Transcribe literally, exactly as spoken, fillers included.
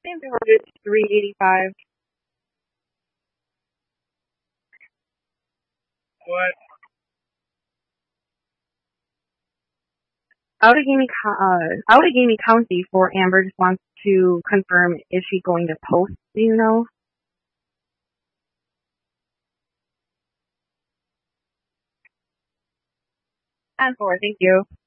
think they were good three eighty-five. What? Outagamie, Co- uh, Outagamie County for Amber just wants to confirm is she going to post, do you know? And four, thank you.